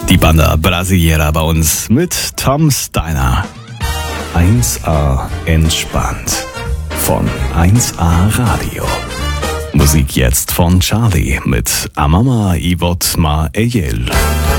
Die Banda Brasileira bei uns mit Tom Steiner. 1A entspannt von 1A Radio. Musik jetzt von Charlie mit Amama Ivot Ma Eyel.